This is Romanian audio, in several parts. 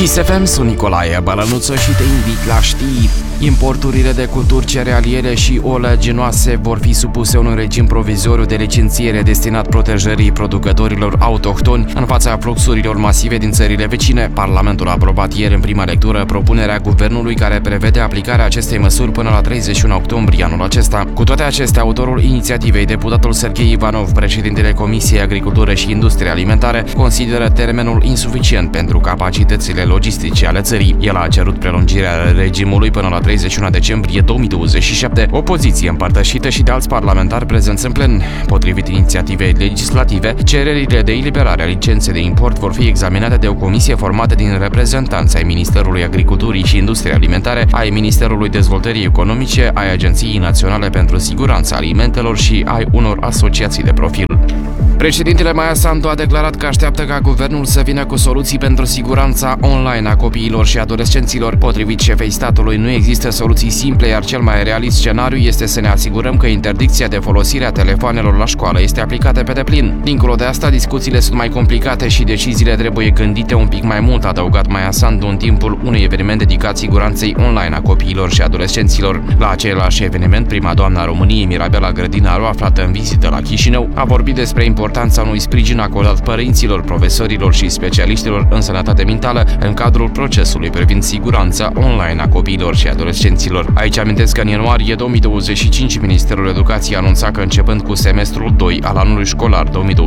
Kiss FM, sunt Nicolae Bălănuță și te invit la știri. Importurile de culturi cerealiere și oleaginoase vor fi supuse unui regim provizoriu de licențiere destinat protejării producătorilor autohtoni în fața fluxurilor masive din țările vecine. Parlamentul a aprobat ieri în prima lectură propunerea guvernului care prevede aplicarea acestei măsuri până la 31 octombrie anul acesta. Cu toate acestea, autorul inițiativei, deputatul Serghei Ivanov, președintele Comisiei Agricultură și Industrie Alimentare, consideră termenul insuficient pentru capacitățile logistice ale țării. El a cerut prelungirea regimului până la 31 decembrie 2027, o poziție împărtășită și de alți parlamentari prezenți în plen. Potrivit inițiativei legislative, cererile de eliberare a licenței de import vor fi examinate de o comisie formată din reprezentanți ai Ministerului Agriculturii și Industriei Alimentare, ai Ministerului Dezvoltării Economice, ai Agenției Naționale pentru Siguranța Alimentelor și ai unor asociații de profil. Președintele Maia Sandu a declarat că așteaptă ca guvernul să vină cu soluții pentru siguranța online a copiilor și adolescenților. Potrivit șefei statului, nu există soluții simple, iar cel mai realist scenariu este să ne asigurăm că interdicția de folosire a telefoanelor la școală este aplicată pe deplin. Dincolo de asta, discuțiile sunt mai complicate și deciziile trebuie gândite un pic mai mult, a adăugat Maia Sandu în timpul unui eveniment dedicat siguranței online a copiilor și adolescenților. La același eveniment, prima doamnă a României, Mirabela Grădinaru, aflată în vizită la Chișinău, a vorbit despre importanța unui sprijin acordat părinților, profesorilor și specialiștilor în sănătate mentală în cadrul procesului privind siguranța online a copiilor și adolescenților. Aici amintesc că în ianuarie 2025 Ministerul Educației a anunțat că începând cu semestrul 2 al anului școlar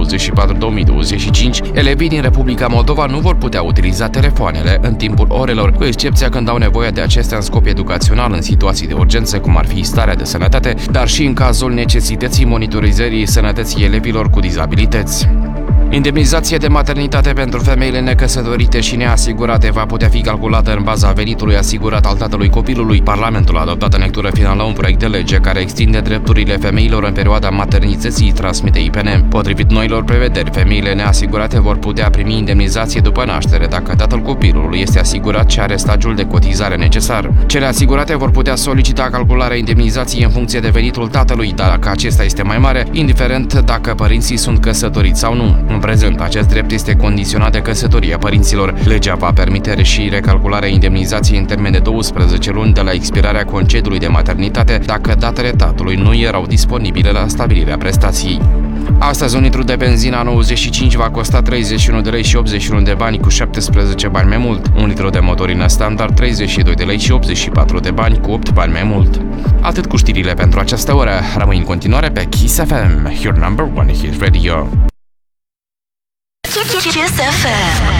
2024-2025, elevii din Republica Moldova nu vor putea utiliza telefoanele în timpul orelor, cu excepția când au nevoie de acestea în scop educațional în situații de urgență, cum ar fi starea de sănătate, dar și în cazul necesității monitorizării sănătății elevilor cu dizabilități. Indemnizația de maternitate pentru femeile necăsătorite și neasigurate va putea fi calculată în baza venitului asigurat al tatălui copilului. Parlamentul a adoptat în lectură finală un proiect de lege care extinde drepturile femeilor în perioada maternității, transmite IPN. Potrivit noilor prevederi, femeile neasigurate vor putea primi indemnizație după naștere dacă tatăl copilului este asigurat și are stagiul de cotizare necesar. Cele asigurate vor putea solicita calcularea indemnizației în funcție de venitul tatălui, dar dacă acesta este mai mare, indiferent dacă părinții sunt căsătoriți sau nu. În prezent, acest drept este condiționat de căsătoria părinților. Legea va permite și recalcularea indemnizației în termen de 12 luni de la expirarea concediului de maternitate dacă datele tatălui nu erau disponibile la stabilirea prestației. Astăzi, un litru de benzină 95 va costa 31 de lei și 81 de bani, cu 17 bani mai mult. Un litru de motorină standard 32 de lei și 84 de bani, cu 8 bani mai mult. Atât cu știrile pentru această oră. Rămâi în continuare pe Kiss FM, your number one hit radio. Kiss FM.